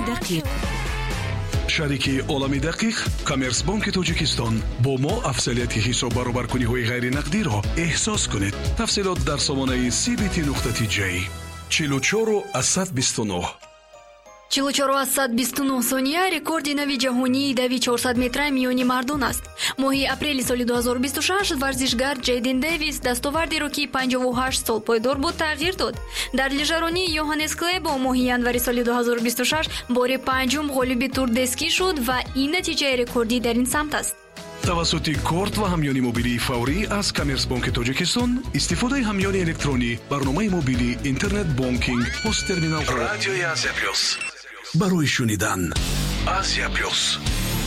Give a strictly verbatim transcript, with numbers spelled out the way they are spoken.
دقیق. شریکی عالمی دقیق کامرس بانک تاجیکستان با ما افضلیت حساب برابرکنی های غیر نقدی را احساس کنید. تفصیلات در سامانه سی بی تی نقطه تی جی. چهل و چهار از صد و بیست و نه. چهل و چهار از صد و بیست و نه ثانیه рекорди нави ҷаҳонии дави чорсад метра миёни мардон аст. моҳи апрели соли ду ҳазору бисту шаш варзишгар Ҷейден Дэвис дастовардеро ки панҷову ҳашт сол пойдор буд тағйир дод. дар лижаронии Йоханнес Клебо моҳи январи соли ду ҳазору бисту шаш бори панҷум ғолиби Тур де Ски шуд ва ин натиҷаи рекордӣ дар ин самт аст. тавассути корт ва ҳамёни мобилии фаврӣ аз Коммерсбанки Тоҷикистон истифодаи ҳамёни электронӣ, барномаи мобилӣ, интернет бонкинг, пост терминал, радиои Азия плюс барои шунидан Азия плюс.